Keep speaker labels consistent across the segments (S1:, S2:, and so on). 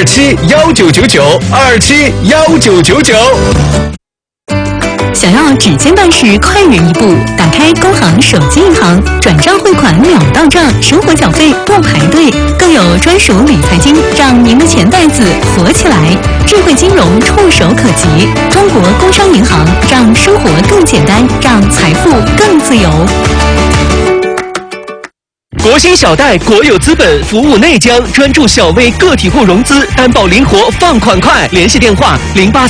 S1: 271999，271999。
S2: 想要指尖办事快人一步，打开工行手机银行，转账汇款秒到账，生活缴费不排队，更有专属理财金，让您的钱袋子活起来。智慧金融触手可及，中国工商银行让生活更简单，让财富更自由。
S3: 国兴小贷国有资本服务内江，专注小微个体户融资，担保灵活，放款快。联系电话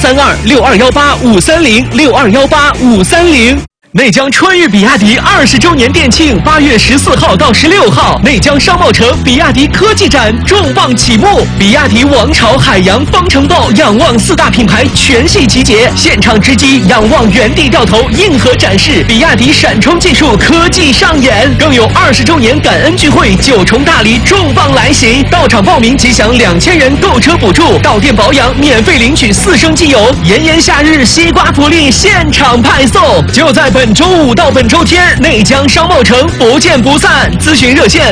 S3: 0832-6218-530，6218-530。内江春裕比亚迪20周年店庆，8月14号到16号，内江商贸城比亚迪科技展重磅启幕，比亚迪王朝、海洋、方程豹、仰望4大品牌全系集结，现场直击，仰望原地掉头，硬核展示比亚迪闪充技术科技上演，更有20周年感恩聚会9重大礼重磅来袭，到场报名即享2000元购车补助，到店保养免费领取4升机油，炎炎夏日西瓜福利现场派送，就在本周5到本周天，内江商贸城不见不散。咨询热线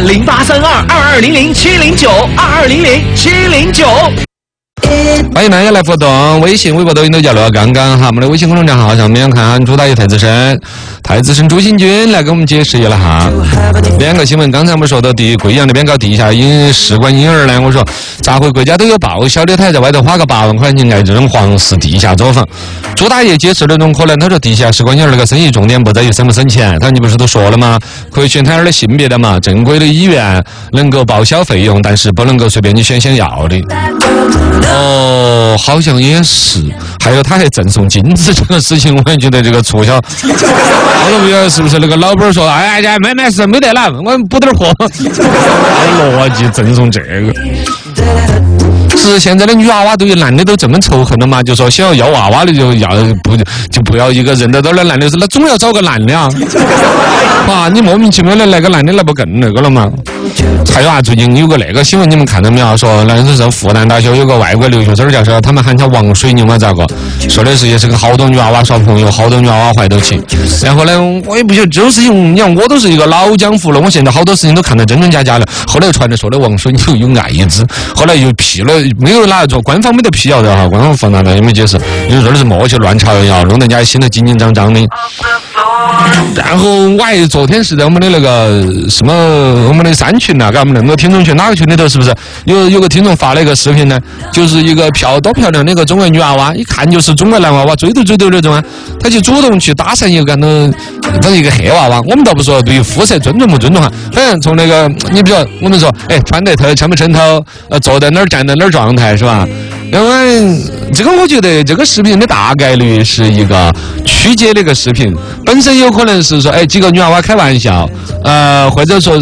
S3: 0832-2200-709，2200-709。
S4: 欢迎大家来互动，微信、微博、抖音都叫罗刚刚哈。我们的微信公众账号上面看朱大爷太子参朱新军来给我们解释一下哈。2个新闻，刚才我们说到贵阳那边搞地下试管婴儿呢，我说咋会国家都有报销的，他在外头花个8万块钱来这种皇室地下作坊。朱大爷解释那种可能，他说地下试管婴儿那个生意重点不在于省不省钱，他说你不是都说了吗？可以选胎儿的性别的嘛，正规的医院能够报销费用，但是不能够随便你选想要的。哦，好像也是。还有他还赠送金子这个事情，我也觉得这个促销。我都不晓得是不是那个老板说，哎呀，没事，没得了，我补点货。逻辑赠送这个。是现在的女娃娃对于男的都这么仇恨了吗？就说想要娃娃的就不要一个认得到的男的，那总要找个男的啊！啊，你莫名其妙的来个男的，那不更那个了吗？还有啊，最近有个那个新闻你们看到没有？说那是复旦大学有个外国留学生教授，他们喊他王水牛嘛，咋个？说的是也是个好多女娃娃耍朋友，好多女娃娃怀到起。然后呢，我也不晓得这种事情，你看我都是一个老江湖了，我现在好多事情都看得真真假假了。后来传的说的王水牛有艾滋，后来又辟了，没有哪做官方没得辟谣的哈，官方复旦也没解释，因为说的是莫去乱抄谣，弄得人家心里紧紧张张的。然后我还昨天是在我们的那个什么我们的3群啊，我们那个听众群哪个群里头是不是有个听众发了一个视频呢？就是一个多漂亮的一个中国女娃娃，一看就是中国男娃娃，追都那种啊，他就主动去搭讪一个反正一个黑娃娃。我们倒不说对于肤色尊重不尊重哈，反正从那个你比如我们说，哎，穿得头撑不撑头，坐在哪儿站在哪儿状态是吧？因为这个我觉得这个视频的大概率是一个曲解的一个视频，本身有可能是说几个女娃娃开玩笑，或者说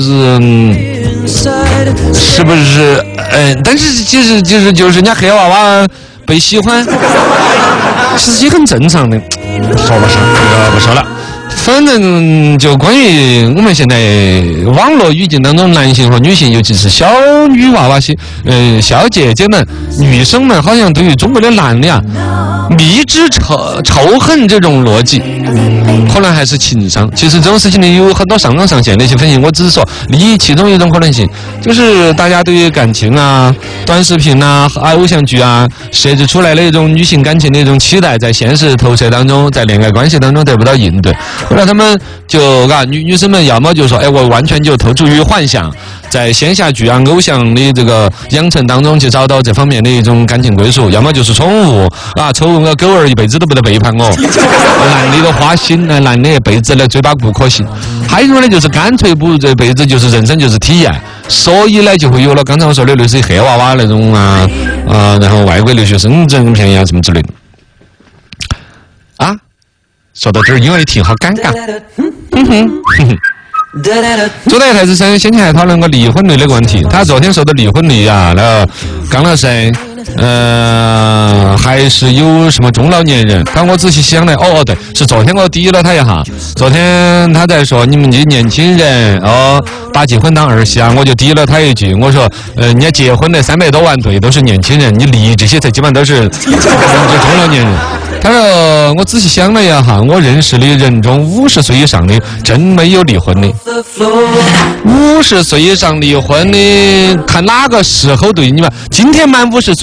S4: 是不是但是其实就是人家黑娃娃被喜欢，其实也很正常的。说不上，这个不说了。反正就关于我们现在网络语境当中，男性和女性，尤其是小女娃娃小姐姐们、女生们，好像对于中国的男的迷之仇恨这种逻辑，可能还是情商。其实这种事情呢，有很多上纲上线的一些分析，我只是说理其中一种可能性，就是大家对于感情啊、短视频啊、偶像剧啊设置出来的一种女性感情的一种期待，在现实投射当中，在恋爱关系当中得不到应对。后来他们就女生们要么就说，哎，我完全就投注于幻想，在仙侠剧啊、偶像的这个养成当中去找到这方面的一种感情归属；要么就是宠物啊，宠物个狗儿一辈子都不得背叛我，男的都花心，男的一辈子来嘴巴不可信；还有呢，就是干脆不如这辈子就是人生就是体验，所以呢就会有了刚才我说的类似于黑娃娃那种然后外国留学生这种便宜啊什么之类的啊。说到这儿，因为挺好尴尬。朱大爷太子参先前还讨论过离婚率的问题，他昨天说的离婚率啊，那刚老师还是有什么中老年人。但我仔细想来，对，是昨天我抵了他一下。昨天他在说你们这年轻人把结婚当儿戏啊，我就抵了他一句，我说人家结婚的300多万对都是年轻人，你离这些才基本都是中老年人。他说我仔细想了一下，我认识的人中50岁以上的真没有离婚的。50岁以上离婚的，看哪个时候对你们今天满50岁。